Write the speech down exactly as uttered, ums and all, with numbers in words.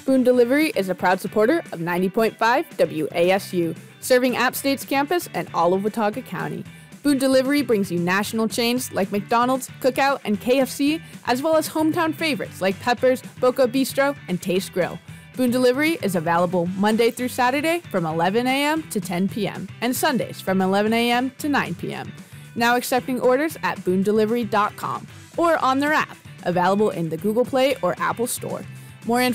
Boone Delivery is a proud supporter of ninety point five W A S U, serving App State's campus and all of Watauga County. Boone Delivery brings you national chains like McDonald's, Cookout, and K F C, as well as hometown favorites like Peppers, Boca Bistro, and Taste Grill. Boone Delivery is available Monday through Saturday from eleven a.m. to ten p.m. and Sundays from eleven a.m. to nine p.m. Now accepting orders at boone delivery dot com or on their app, available in the Google Play or Apple Store. More